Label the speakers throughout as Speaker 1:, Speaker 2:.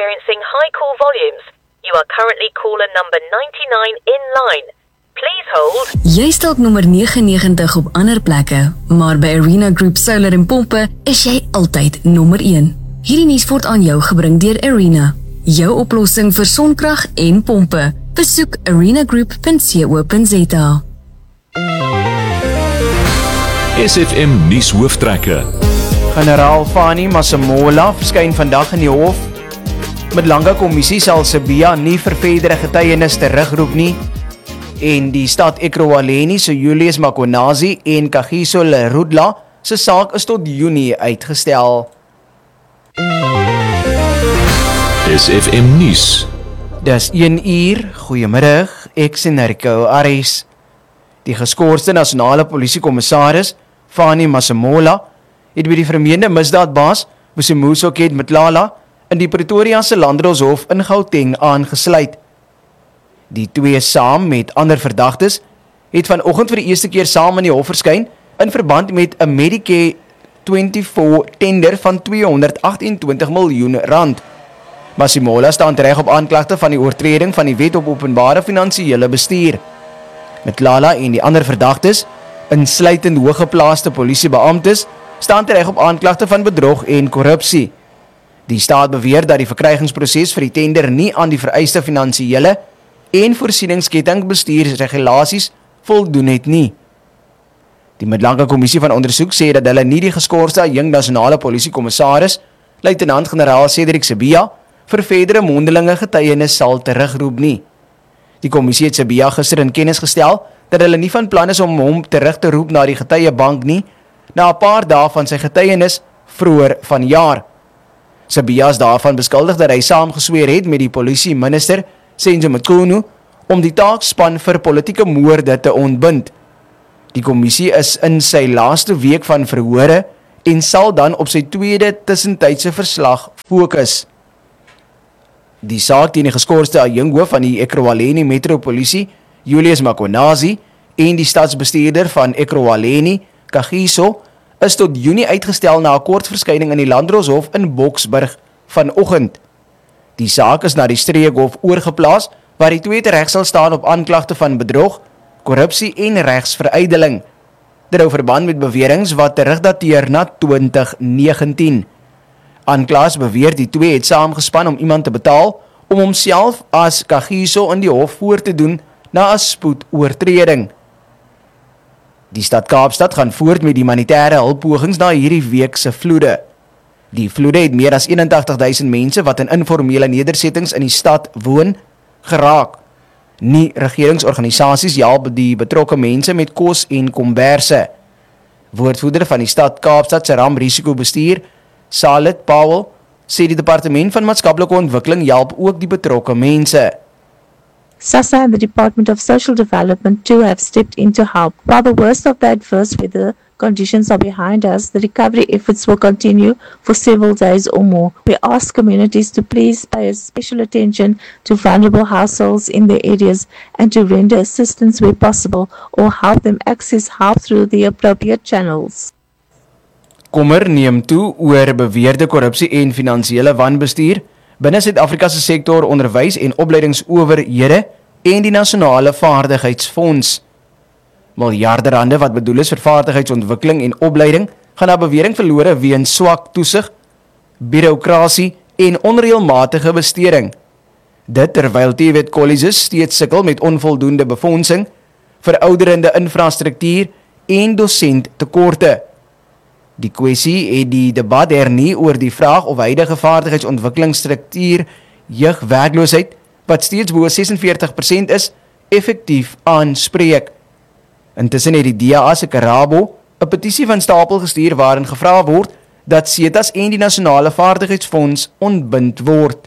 Speaker 1: experiencing high call volumes. You are currently caller number 99 in line. Please hold.
Speaker 2: Jy is dalk nommer 99 op ander plekke, maar by Arena Group Solar en Pompe is jy altyd nommer 1. Hierdie nuus word aan jou gebring deur Arena, jou oplossing vir sonkrag en pompe. Besoek arenagroup.co.za.
Speaker 3: SFM nuus hooftrekke.
Speaker 4: Generaal Fani Masemola verskyn vandag in die hof. Met lange kommissie sal Sibiya nie vir verdere getuienis terugroep nie. En die stad Ekurhuleni se Julius Makonazi en Kagiso Lerudla se saak is tot Junie uitgestel.
Speaker 3: SFM nuus.
Speaker 4: Dis 1 uur, goeiemiddag, ek sien Rico Aris. Die geskoorste nasionale polisiekommissaris, Fani Masemola, het by die vermeende misdaadbaas, Mosimuso Ked Mtlala, in die Pretoriaanse Landdroshof in Gauteng aangesluit. Die twee saam met ander verdagtes het vanoggend vir die eerste keer saam in die hof verskyn in verband met 'n Medicare 24 tender van R228 miljoen. Masemola staan tereg op aanklagte van die oortreding van die wet op openbare finansiële bestuur. Mtlala en die ander verdagtes, insluitend hooggeplaaste polisiebeamptes, staan tereg op aanklagte van bedrog en korrupsie. Die staat beweer dat die verkrygingsproses vir die tender nie aan die vereiste finansiële en voorsieningsketting bestuursregulasies voldoen het nie. Die middellange kommissie van ondersoek sê dat hulle nie die geskoorste jong nasionale polisiekommissaris, luitenant-generaal Cedric Sibiya, vir verdere mondelinge getuienis sal terugroep nie. Die kommissie het Sibiya gister in kennis gestel dat hulle nie van plan is om hom terug te roep na die getuiebank nie, na 'n paar dae van sy getuienis vroeër vanjaar. Sibiya is daarvan beskuldig dat hy saamgesweer het met die polisieminister, Senzo Mchunu, om die taakspan vir politieke moorde te ontbind. Die kommissie is in sy laaste week van verhore en sal dan op sy tweede tussentydse verslag fokus. Die saak teen die geskoorste adjunkhoof van die Ekurhuleni Metropolisie, Julius Makonazi, en die stadsbestuurder van Ekurhuleni, Kagiso, is tot Junie uitgestel na 'n kort verskyning in die Landdroshof in Boksburg vanoggend. Die saak is na die streekhof oorgeplaas, waar die twee tereg sal staan op aanklagte van bedrog, korrupsie en regsverydeling. Dit hou verband met beweringe wat terugdateer na 2019. Aanklaers beweer die twee het saamgespan om iemand te betaal om homself as Kagiso in die hof voor te doen na 'n spoedoortreding. Die stad Kaapstad gaan voort met die humanitêre hulppogings na hierdie week se vloede. Die vloede het meer as 81.000 mense wat in informele nedersettings in die stad woon, geraak. Nie regeringsorganisasies help die betrokke mense met kos en komberse. Woordvoerder van die stad Kaapstad se ramprisikobestuur, Salit Powell, sê die departement van maatskaplike ontwikkeling help ook die betrokke mense.
Speaker 5: SASSA and the Department of Social Development too have stepped in to help. While the worst of the adverse weather conditions are behind us, the recovery efforts will continue for several days or more. We ask communities to please pay special attention to vulnerable households in their areas and to render assistance where possible or help them access help through the appropriate channels.
Speaker 4: Kommer neem toe oor beweerde korrupsie en finansiële wanbestuur binne Suid-Afrika se sektor onderwys en opleidingsowerhede en die nasionale vaardigheidsfonds. Miljarde rande wat bedoel is vir vaardigheidsontwikkeling en opleiding gaan na bewering verlore weens swak toesig, bureaukrasie en onreëlmatige besteding. Dit terwyl TVET colleges steeds sukkel met onvoldoende befondsing, verouderende infrastruktuur en dosenttekorte. Die kwessie het die debat hernie oor die vraag of huidige vaardigheidsontwikkelingsstruktuur jeugwerkloosheid, wat steeds bo 46% is, effektief aanspreek. Intussen het die DA se Karabo 'n petisie van stapel gestuur waarin gevra word dat SETA's en die nasionale vaardigheidsfonds ontbind word.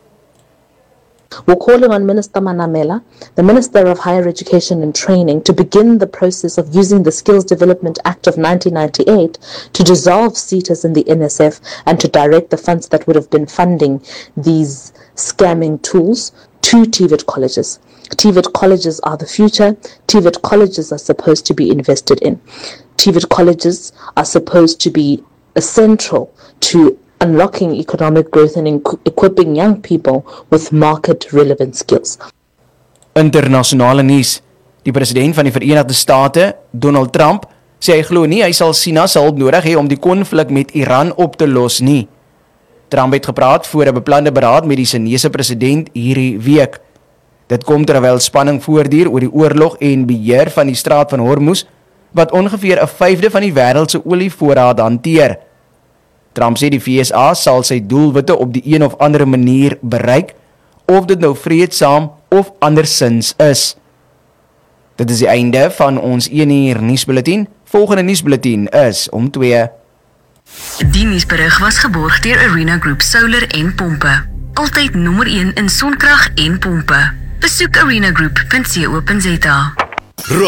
Speaker 6: We're calling on Minister Manamela, the Minister of Higher Education and Training, to begin the process of using the Skills Development Act of 1998 to dissolve SETAs in the NSF and to direct the funds that would have been funding these scamming tools to TVET colleges. TVET colleges are the future. TVET colleges are supposed to be invested in. TVET colleges are supposed to be essential to unlocking economic growth and equipping young people with market-relevant skills.
Speaker 4: Internasionale nuus. Die president van die Verenigde State, Donald Trump, sê hy glo nie hy sal China se hulp nodig hê om die konflik met Iran op te los nie. Trump het gepraat voor 'n beplande beraad met die Chinese president hierdie week. Dit kom terwyl spanning voortduur oor die oorlog en beheer van die straat van Hormuz, wat ongeveer 1/5 van die wêreld se olievoorraad hanteer. Trump sê die VSA sal sy doelwitte op die een of ander manier bereik, of dit nou vreedsaam of andersins is. Dit is die einde van ons 1 uur nuusbulletin. Volgende nuusbulletin is om 2.
Speaker 2: Die nuusberig was geborg deur Arena Group Solar en Pompe. Altyd nommer 1 in sonkrag en pompe. Besoek arenagroup.co.za.